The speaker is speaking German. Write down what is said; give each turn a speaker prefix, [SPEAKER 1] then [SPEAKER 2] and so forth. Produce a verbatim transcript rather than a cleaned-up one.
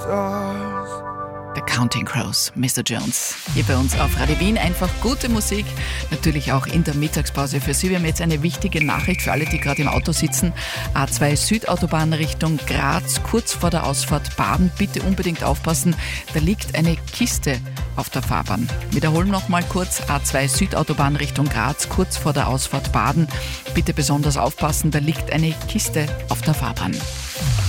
[SPEAKER 1] The Counting Crows, Mister Jones. Hier bei uns auf Radio Wien einfach gute Musik, natürlich auch in der Mittagspause für Sie. Wir haben jetzt eine wichtige Nachricht für alle, die gerade im Auto sitzen. A zwei Südautobahn Richtung Graz, kurz vor der Ausfahrt Baden. Bitte unbedingt aufpassen, da liegt eine Kiste auf der Fahrbahn. Wiederholen noch mal kurz, A zwei Südautobahn Richtung Graz, kurz vor der Ausfahrt Baden. Bitte besonders aufpassen, da liegt eine Kiste auf der Fahrbahn.